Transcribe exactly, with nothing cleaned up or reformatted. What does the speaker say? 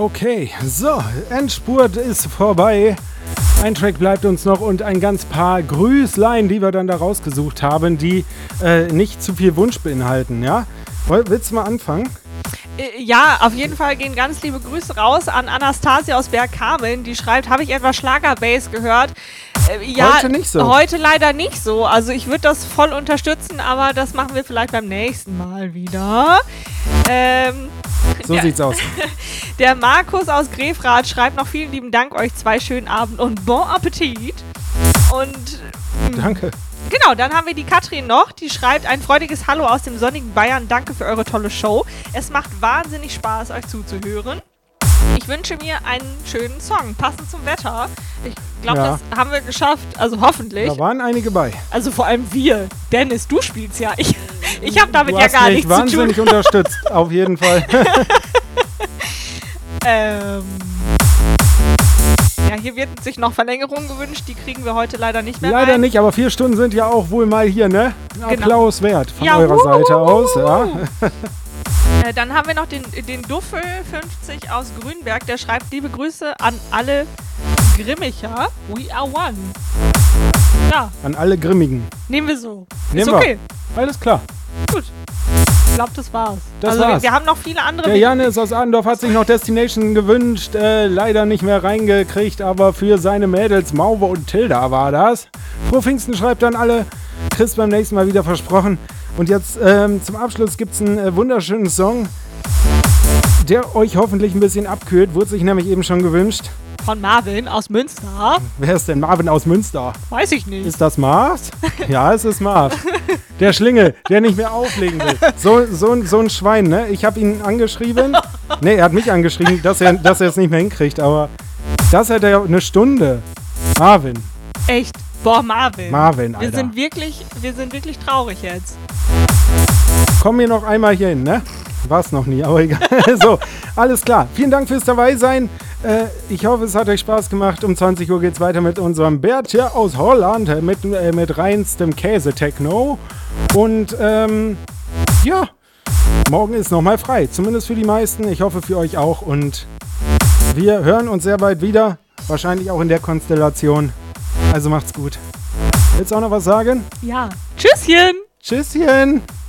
Okay, so, Endspurt ist vorbei. Ein Track bleibt uns noch und ein ganz paar Grüßlein, die wir dann da rausgesucht haben, die äh, nicht zu viel Wunsch beinhalten, ja? Willst du mal anfangen? Ja, auf jeden Fall gehen ganz liebe Grüße raus an Anastasia aus Bergkamen, die schreibt, habe ich etwas Schlagerbass gehört? Äh, ja, heute nicht so. Heute leider nicht so. Also ich würde das voll unterstützen, aber das machen wir vielleicht beim nächsten Mal wieder. Ähm, so der, sieht's aus. Der Markus aus Grefrath schreibt noch vielen lieben Dank euch zwei, schönen Abend und bon Appetit. Und danke. Genau, dann haben wir die Katrin noch, die schreibt ein freudiges Hallo aus dem sonnigen Bayern. Danke für eure tolle Show. Es macht wahnsinnig Spaß, euch zuzuhören. Ich wünsche mir einen schönen Song, passend zum Wetter. Ich glaube, ja. das haben wir geschafft, also hoffentlich. Da waren einige bei. Also vor allem wir. Dennis, du spielst ja. Ich, ich habe damit du ja gar nichts zu tun. Du hast mich wahnsinnig unterstützt, auf jeden Fall. ähm... Ja, hier wird sich noch Verlängerung gewünscht, die kriegen wir heute leider nicht mehr Leider rein. nicht, aber vier Stunden sind ja auch wohl mal hier, ne? Ein Genau. Applaus wert von ja, eurer wuhu. Seite aus, ja. Äh, dann haben wir noch den, den Duffel fünfzig aus Grünberg, der schreibt, liebe Grüße an alle Grimmicher. We are one. Ja. An alle Grimmigen. Nehmen wir so. Nehmen Ist okay. Wir. Alles klar. Gut. Ich glaube, das war's. Das also war's. Wir, wir haben noch viele andere... Der Janis aus Adendorf hat sich noch Destination gewünscht, äh, leider nicht mehr reingekriegt, aber für seine Mädels Mauve und Tilda war das. Frohe Pfingsten schreibt dann alle, Chris beim nächsten Mal wieder versprochen. Und jetzt ähm, zum Abschluss gibt's einen äh, wunderschönen Song, der euch hoffentlich ein bisschen abkühlt, wurde sich nämlich eben schon gewünscht. Von Marvin aus Münster. Wer ist denn Marvin aus Münster? Weiß ich nicht. Ist das Marv? Ja, es ist Marv. Der Schlingel, der nicht mehr auflegen will. So, so, so ein Schwein, ne? Ich habe ihn angeschrieben. Ne, er hat mich angeschrieben, dass er, dass er es nicht mehr hinkriegt. Aber das hat er eine Stunde. Marvin. Echt? Boah, Marvin. Marvin, Alter. Wir sind wirklich, wir sind wirklich traurig jetzt. Komm mir noch einmal hier hin, ne? War's noch nie, aber egal. So, alles klar. Vielen Dank fürs Dabeisein. Äh, ich hoffe, es hat euch Spaß gemacht. Um zwanzig Uhr geht's weiter mit unserem Bert hier aus Holland, äh, mit, äh, mit reinstem Käse-Techno. Und ähm, ja, morgen ist nochmal frei. Zumindest für die meisten. Ich hoffe für euch auch. Und wir hören uns sehr bald wieder. Wahrscheinlich auch in der Konstellation. Also macht's gut. Willst du auch noch was sagen? Ja. Tschüsschen. Tschüsschen.